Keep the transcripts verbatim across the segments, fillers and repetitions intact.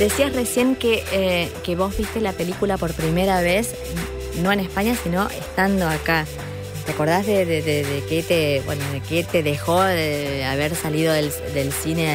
Decías recién que, eh, que vos viste la película por primera vez, no en España, sino estando acá. ¿Te acordás de, de, de, de qué te, bueno, de qué te dejó de haber salido del, del cine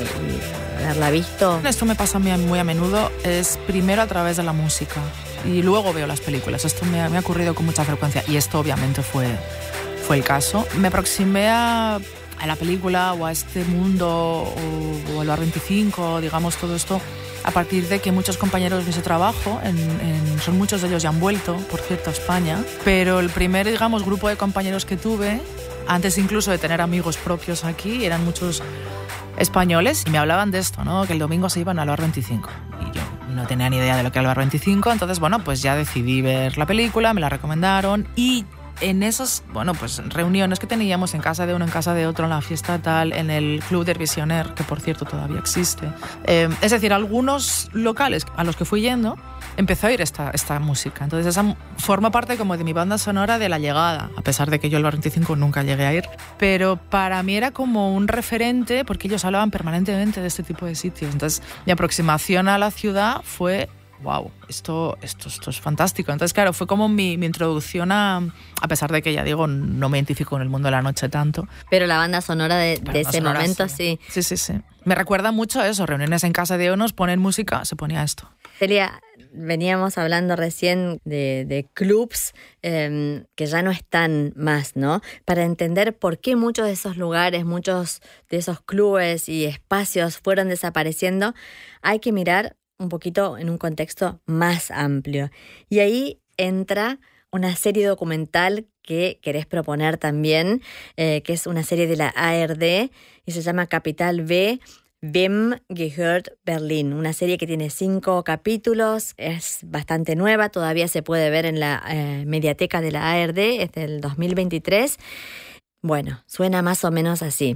y haberla visto? Esto me pasa muy, muy a menudo, es primero a través de la música y luego veo las películas. Esto me ha, me ha ocurrido con mucha frecuencia y esto obviamente fue, fue el caso. Me aproximé a, a la película o a este mundo o, o al bar veinticinco, digamos, todo esto a partir de que muchos compañeros de ese trabajo, en, en, son muchos de ellos ya han vuelto, por cierto, a España, pero el primer, digamos, grupo de compañeros que tuve, antes incluso de tener amigos propios aquí, eran muchos españoles y me hablaban de esto, ¿no? Que el domingo se iban al bar veinticinco y yo no tenía ni idea de lo que era el bar veinticinco, entonces, bueno, pues ya decidí ver la película, me la recomendaron y en esas, bueno, pues reuniones que teníamos en casa de uno, en casa de otro, en la fiesta tal, en el Club del Visioner, que por cierto todavía existe. Eh, es decir, algunos locales a los que fui yendo, empecé a oír esta, esta música. Entonces esa forma parte como de mi banda sonora de la llegada, a pesar de que yo al bar veinticinco nunca llegué a ir. Pero para mí era como un referente porque ellos hablaban permanentemente de este tipo de sitios. Entonces mi aproximación a la ciudad fue... wow, esto, esto, esto es fantástico. Entonces, claro, fue como mi, mi introducción a... A pesar de que, ya digo, no me identifico con el mundo de la noche tanto. Pero la banda sonora de, de banda ese sonora, momento, sí. sí. Sí, sí, sí. Me recuerda mucho a eso. Reuniones en casa de unos, ponen música, se ponía esto. Celia, veníamos hablando recién de, de clubs eh, que ya no están más, ¿no? Para entender por qué muchos de esos lugares, muchos de esos clubes y espacios fueron desapareciendo, hay que mirar un poquito en un contexto más amplio. Y ahí entra una serie documental que querés proponer también, eh, que es una serie de la A R D y se llama Capital B, Wem gehört Berlin. Una serie que tiene cinco capítulos, es bastante nueva, todavía se puede ver en la eh, mediateca de la A R D, es del dos mil veintitrés. Bueno, suena más o menos así.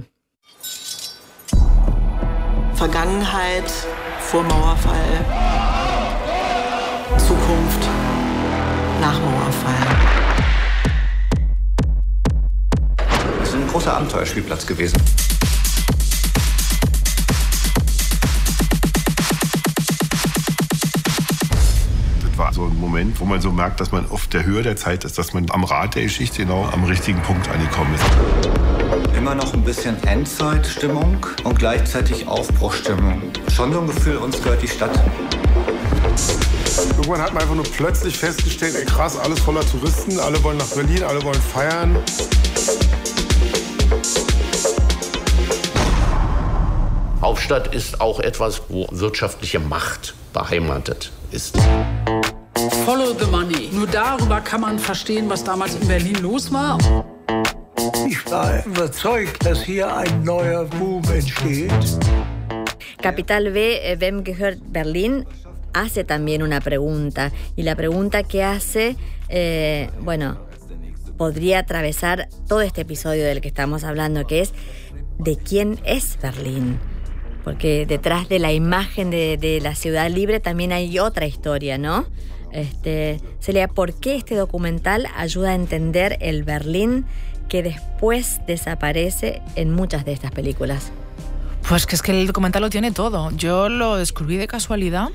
Vergangenheit vor Mauerfall, Zukunft nach Mauerfall. Es ist ein großer Abenteuerspielplatz gewesen. Das war so ein Moment, wo man so merkt, dass man auf der Höhe der Zeit ist, dass man am Rad der Geschichte genau am richtigen Punkt angekommen ist. Immer noch ein bisschen Endzeitstimmung und gleichzeitig Aufbruchstimmung. Schon so ein Gefühl, uns gehört die Stadt. Irgendwann hat man einfach nur plötzlich festgestellt, ey krass, alles voller Touristen, alle wollen nach Berlin, alle wollen feiern. Hauptstadt ist auch etwas, wo wirtschaftliche Macht beheimatet ist. Follow the money. Nur darüber kann man verstehen, was damals in Berlin los war. Ich war überzeugt, dass hier ein neuer Boom entsteht. Capital B, Wem gehört Berlin, hace también una pregunta. Y la pregunta que hace, eh, bueno, podría atravesar todo este episodio del que estamos hablando, que es ¿de quién es Berlín? Porque detrás de la imagen de, de la ciudad libre también hay otra historia, ¿no? Este, Celia, ¿por qué este documental ayuda a entender el Berlín que después desaparece en muchas de estas películas? Pues que es que el documental lo tiene todo. Yo lo descubrí de casualidad.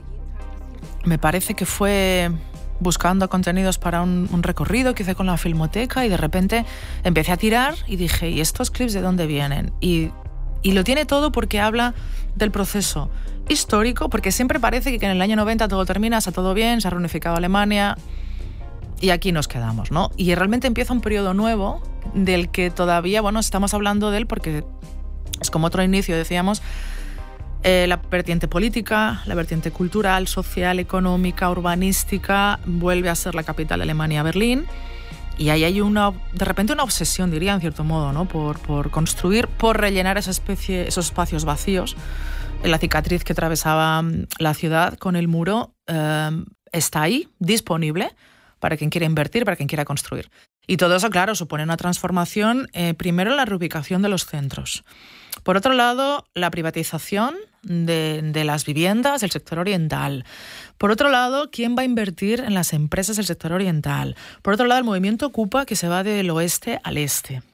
Me parece que fue buscando contenidos para un, un recorrido que hice con la Filmoteca y de repente empecé a tirar y dije, ¿y estos clips de dónde vienen? Y, y lo tiene todo porque habla del proceso histórico, porque siempre parece que en el año noventa todo termina, está todo bien, se ha reunificado Alemania y aquí nos quedamos, ¿no? Y realmente empieza un periodo nuevo del que todavía, bueno, estamos hablando de él porque es como otro inicio, decíamos, eh, la vertiente política, la vertiente cultural, social, económica, urbanística, vuelve a ser la capital de Alemania, Berlín, y ahí hay una, de repente una obsesión, diría, en cierto modo, ¿no? Por, por construir, por rellenar esa especie, esos espacios vacíos. La cicatriz que atravesaba la ciudad con el muro eh, está ahí, disponible, para quien quiera invertir, para quien quiera construir. Y todo eso, claro, supone una transformación, eh, primero en la reubicación de los centros. Por otro lado, la privatización de, de las viviendas del sector oriental. Por otro lado, ¿quién va a invertir en las empresas del sector oriental? Por otro lado, el movimiento Ocupa, que se va del oeste al este.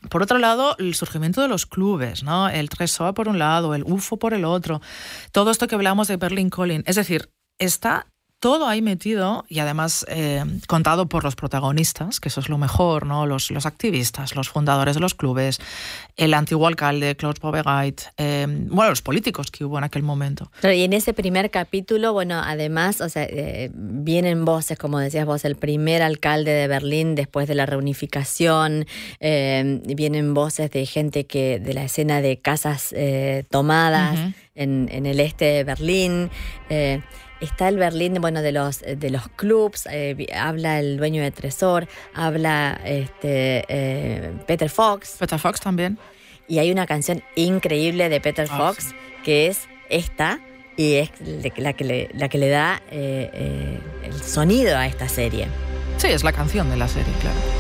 Por otro lado, el surgimiento de los clubes, ¿no? El Tresor por un lado, el U F O por el otro. Todo esto que hablamos de Berlin Calling. Es decir, está todo ahí metido y además eh, contado por los protagonistas, que eso es lo mejor, ¿no? Los, los activistas, los fundadores de los clubes, el antiguo alcalde, Klaus Bovegait, eh, bueno, los políticos que hubo en aquel momento. Pero y en ese primer capítulo, bueno, además, o sea, eh, vienen voces, como decías vos, el primer alcalde de Berlín después de la reunificación, eh, vienen voces de gente que de la escena de casas eh, tomadas uh-huh. en, en el este de Berlín. Eh, Está el Berlín, bueno, de los de los clubs, eh, habla el dueño de Tresor, habla este eh, Peter Fox. Peter Fox también. Y hay una canción increíble de Peter oh, Fox, sí. que es esta, y es la que le, la que le da eh, eh, el sonido a esta serie. Sí, es la canción de la serie, claro.